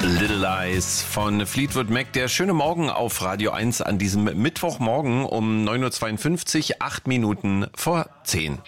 Little Lies von Fleetwood Mac. Der schöne Morgen auf Radio 1 an diesem Mittwochmorgen um 9.52 Uhr, 8 Minuten vor 10.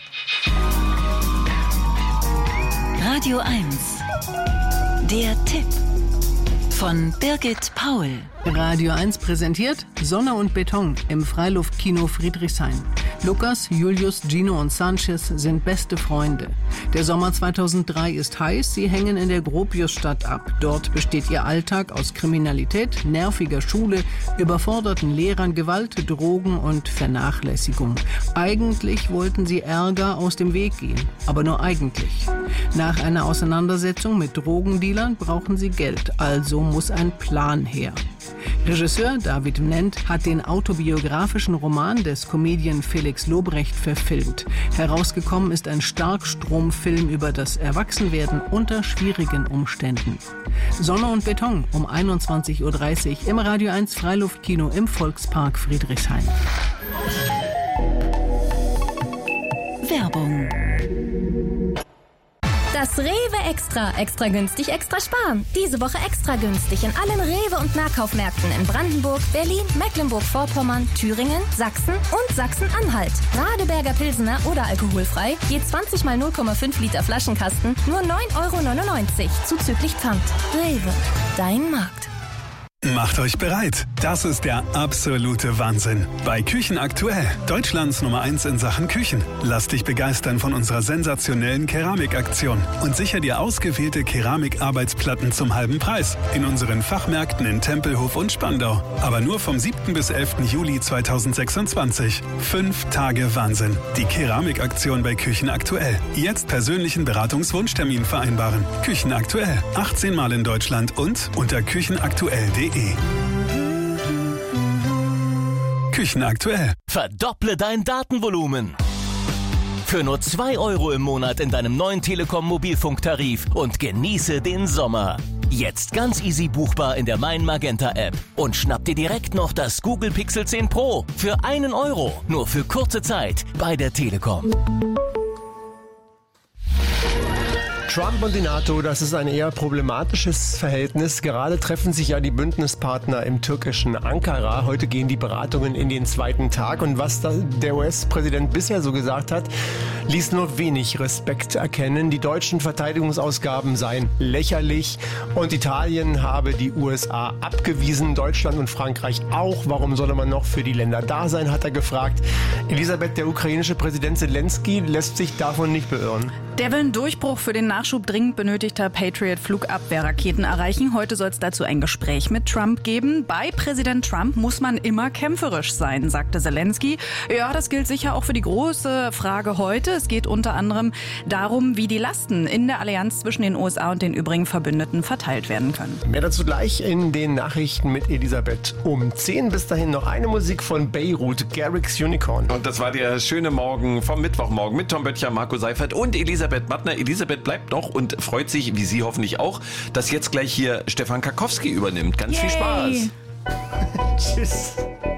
Radio 1, der Tipp von Birgit Paul. Radio 1 präsentiert Sonne und Beton im Freiluftkino Friedrichshain. Lukas, Julius, Gino und Sanchez sind beste Freunde. Der Sommer 2003 ist heiß, sie hängen in der Gropiusstadt ab. Dort besteht ihr Alltag aus Kriminalität, nerviger Schule, überforderten Lehrern, Gewalt, Drogen und Vernachlässigung. Eigentlich wollten sie Ärger aus dem Weg gehen, aber nur eigentlich. Nach einer Auseinandersetzung mit Drogendealern brauchen sie Geld, also muss ein Plan her. Regisseur David Mnent hat den autobiografischen Roman des Comedian Felix Lobrecht verfilmt. Herausgekommen ist ein Starkstromfilm über das Erwachsenwerden unter schwierigen Umständen. Sonne und Beton um 21.30 Uhr im Radio 1 Freiluftkino im Volkspark Friedrichshain. Werbung. Das Rewe Extra. Extra günstig, extra sparen. Diese Woche extra günstig in allen Rewe- und Nahkaufmärkten in Brandenburg, Berlin, Mecklenburg-Vorpommern, Thüringen, Sachsen und Sachsen-Anhalt. Radeberger Pilsener oder alkoholfrei, je 20 mal 0,5 Liter Flaschenkasten, nur 9,99 € zuzüglich Pfand. Rewe, dein Markt. Macht euch bereit. Das ist der absolute Wahnsinn. Bei Küchen aktuell. Deutschlands Nummer 1 in Sachen Küchen. Lass dich begeistern von unserer sensationellen Keramikaktion und sicher dir ausgewählte Keramikarbeitsplatten zum halben Preis. In unseren Fachmärkten in Tempelhof und Spandau. Aber nur vom 7. bis 11. Juli 2026. 5 Tage Wahnsinn. Die Keramikaktion bei Küchen aktuell. Jetzt persönlichen Beratungswunschtermin vereinbaren. Küchen aktuell. 18 Mal in Deutschland und unter küchenaktuell.de. Küchen aktuell. Verdopple dein Datenvolumen. Für nur 2 € im Monat in deinem neuen Telekom-Mobilfunktarif und genieße den Sommer. Jetzt ganz easy buchbar in der Mein Magenta App. Und schnapp dir direkt noch das Google Pixel 10 Pro für 1 €. Nur für kurze Zeit bei der Telekom. Trump und die NATO, das ist ein eher problematisches Verhältnis. Gerade treffen sich ja die Bündnispartner im türkischen Ankara. Heute gehen die Beratungen in den 2. Tag. Und was der US-Präsident bisher so gesagt hat, ließ nur wenig Respekt erkennen. Die deutschen Verteidigungsausgaben seien lächerlich. Und Italien habe die USA abgewiesen. Deutschland und Frankreich auch. Warum solle man noch für die Länder da sein, hat er gefragt. Elisabeth, der ukrainische Präsident Zelensky lässt sich davon nicht beirren. Der will einen Durchbruch für den Nachschub dringend benötigter Patriot-Flugabwehrraketen erreichen. Heute soll es dazu ein Gespräch mit Trump geben. Bei Präsident Trump muss man immer kämpferisch sein, sagte Zelensky. Ja, das gilt sicher auch für die große Frage heute. Es geht unter anderem darum, wie die Lasten in der Allianz zwischen den USA und den übrigen Verbündeten verteilt werden können. Mehr dazu gleich in den Nachrichten mit Elisabeth um 10. Bis dahin noch eine Musik von Beirut, Garrix Unicorn. Und das war der schöne Morgen vom Mittwochmorgen mit Tom Böttcher, Marco Seifert und Elisabeth Mattner. Elisabeth bleibt noch und freut sich, wie Sie hoffentlich auch, dass jetzt gleich hier Stefan Karkowski übernimmt. Ganz viel Spaß. Tschüss.